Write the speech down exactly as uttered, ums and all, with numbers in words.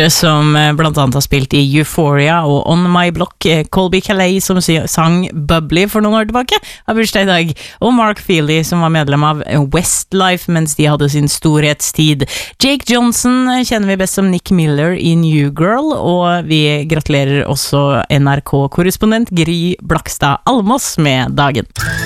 som blant annet har spilt i Euphoria og On My Block. Colby Calais som sang Bubbly for noen år tilbake har bursdag i dag, og Mark Feely som var medlem av Westlife mens de hadde sin storhetstid. Jake Johnson kjenner vi best som Nick Miller i New Girl, og vi gratulerer også N R K-korrespondent Gry Blakstad Almås med dagen.